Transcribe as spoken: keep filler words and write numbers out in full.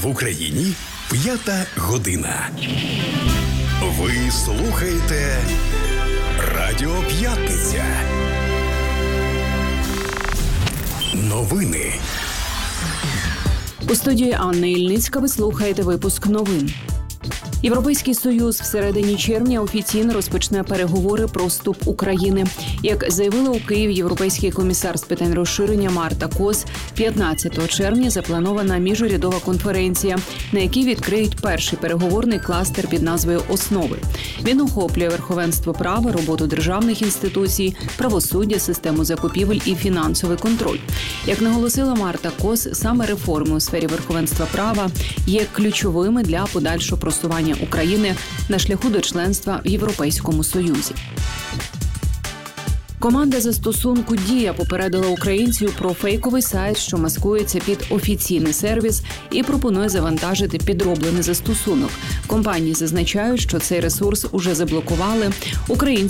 В Україні п'ята година. Ви слухаєте Радіо П'ятниця. Новини. У студії Анна Ільницька ви слухаєте випуск новин. Європейський Союз всередині червня офіційно розпочне переговори про вступ України. Як заявила у Києві європейський комісар з питань розширення Марта Кос, п'ятнадцятого червня запланована міжурядова конференція, на якій відкриють перший переговорний кластер під назвою «Основи». Він охоплює верховенство права, роботу державних інституцій, правосуддя, систему закупівель і фінансовий контроль. Як наголосила Марта Кос, саме реформи у сфері верховенства права є ключовими для подальшого просування України на шляху до членства в Європейському Союзі. Команда застосунку «Дія» попередила українців про фейковий сайт, що маскується під офіційний сервіс і пропонує завантажити підроблений застосунок. Компанії зазначають, що цей ресурс уже заблокували. Українці